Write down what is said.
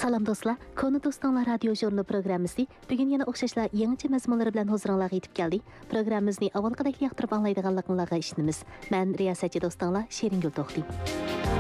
Salam dostlar, Konu Dostlar Radio Jurnu programmasi bugün yana o'xshashlar yangicha mazmunlar bilan huzuringizga yetib keldik. Programmamizni avvalgidek yoqtirib anglaydiganliklarinizga ishonamiz. Men riyosatchi do'stlar Sheringul To'xti.